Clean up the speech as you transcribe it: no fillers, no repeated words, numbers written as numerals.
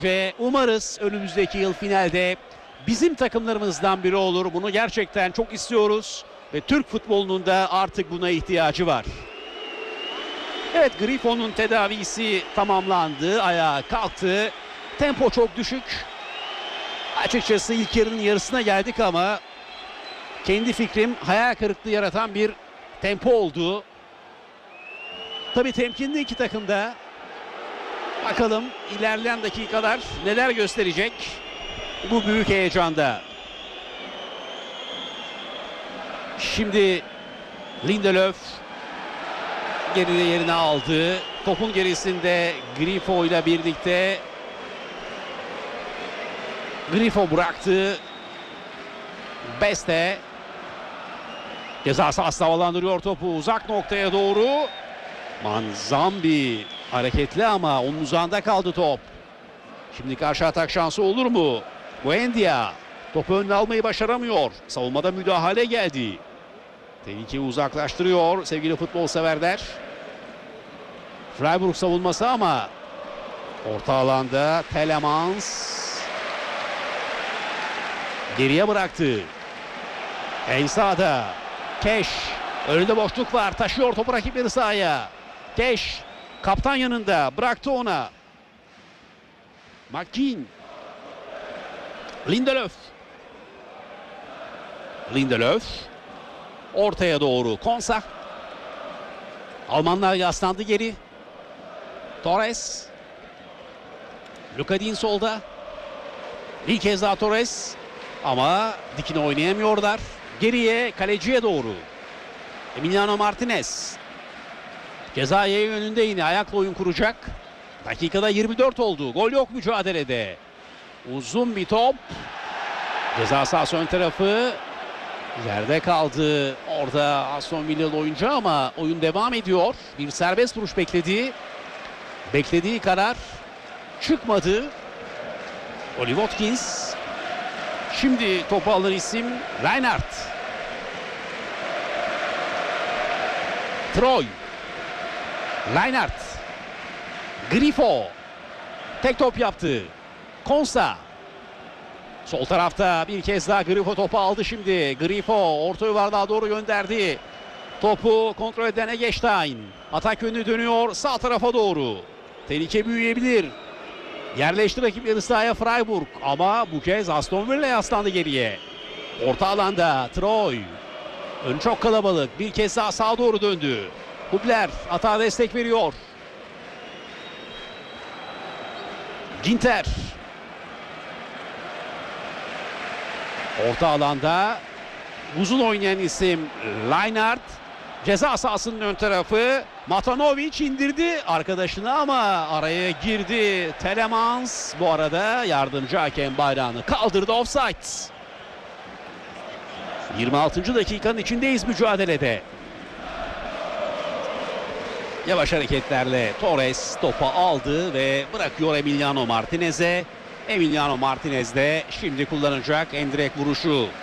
Ve umarız önümüzdeki yıl finalde bizim takımlarımızdan biri olur. Bunu gerçekten çok istiyoruz ve Türk futbolunun da artık buna ihtiyacı var. Evet, Grifo'nun tedavisi tamamlandı. Ayağa kalktı. Tempo çok düşük. Açıkçası ilk yarının yarısına geldik ama kendi fikrim hayal kırıklığı yaratan bir tempo oldu. Tabii temkinli iki takım da. Bakalım ilerleyen dakikalar neler gösterecek bu büyük heyecanda. Şimdi Lindelöf geride yerini aldı. Topun gerisinde Grifo ile birlikte. Grifo bıraktı. Beste ceza sahasına havalandırıyor topu uzak noktaya doğru. Manzambi hareketli ama onun uzağında kaldı top. Şimdi karşı atak şansı olur mu? Buendia topu önüne almayı başaramıyor. Savunmada müdahale geldi. Tehlikeyi uzaklaştırıyor sevgili futbol severler. Freiburg savunması ama orta alanda Telemans geriye bıraktı. En sağda Keş. Önünde boşluk var. Taşıyor topu rakipleri sahaya. Keş kaptan yanında bıraktı ona. McKean. Lindelöf. Lindelöf. Ortaya doğru Konsa. Almanlar yaslandı geri. Torres. Lukadin solda. Bir kez daha Torres. Ama dikine oynayamıyorlar. Geriye kaleciye doğru. Emiliano Martinez. Ceza yayın önünde yine ayakla oyun kuracak. Dakikada 24 oldu. Gol yok mücadelede. Uzun bir top. Ceza sahası ön tarafı. Yerde kaldı orada Aston Villalı oyuncu ama oyun devam ediyor. Bir serbest vuruş bekledi. Beklediği karar çıkmadı. Oli Watkins. Şimdi topu alır isim Reinhardt. Troy. Reinhardt. Grifo. Tek top yaptı. Konsa. Sol tarafta bir kez daha Grifo topu aldı şimdi. Grifo orta yuvarlığa doğru gönderdi. Topu kontrol eden Eggestein. Atak yönü dönüyor sağ tarafa doğru. Tehlike büyüyebilir. Yerleşti rakipleri sahaya Freiburg. Ama bu kez Aston Villa yaslandı geriye. Orta alanda Troy. Ön çok kalabalık. Bir kez daha sağa doğru döndü. Hubler atağa destek veriyor. Ginter. Orta alanda uzun oynayan isim Reinhardt. Ceza sahasının ön tarafı. Matanovic indirdi arkadaşını ama araya girdi. Telemans bu arada yardımcı hakem bayrağını kaldırdı, offside. 26. dakikanın içindeyiz mücadelede. Yavaş hareketlerle Torres topu aldı ve bırakıyor Emiliano Martinez'e. Emiliano Martinez de şimdi kullanacak en direkt vuruşu.